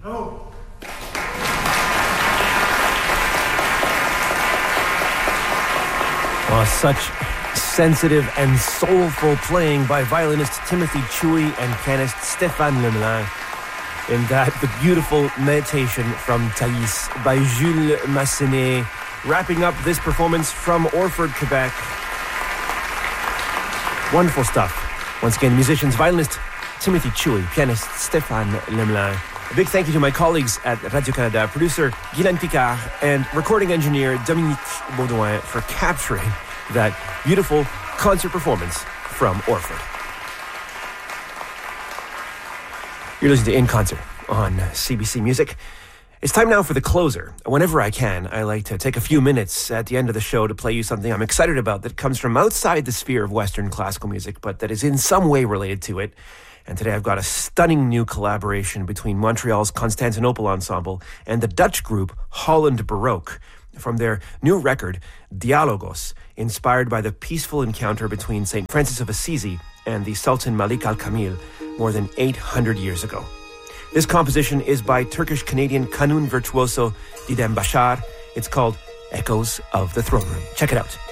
Oh. Oh, such sensitive and soulful playing by violinist Timothy Chewy and pianist Stéphane Lemelin. In that, the beautiful Meditation from Thais by Jules Massenet, wrapping up this performance from Orford, Quebec. Wonderful stuff. Once again, musicians, violinist Timothy Chewy, pianist Stéphane Lemelin. A big thank you to my colleagues at Radio-Canada, producer Guylaine Picard and recording engineer Dominique Baudouin for capturing that beautiful concert performance from Orford. You're listening to In Concert on CBC Music. It's time now for the closer. Whenever I can, I like to take a few minutes at the end of the show to play you something I'm excited about that comes from outside the sphere of Western classical music, but that is in some way related to it. And today I've got a stunning new collaboration between Montreal's Constantinople Ensemble and the Dutch group Holland Baroque from their new record, Dialogos, inspired by the peaceful encounter between St. Francis of Assisi and the Sultan Malik al-Kamil more than 800 years ago. This composition is by Turkish-Canadian Kanun virtuoso Didem Bashar. It's called Echoes of the Throne Room. Check it out.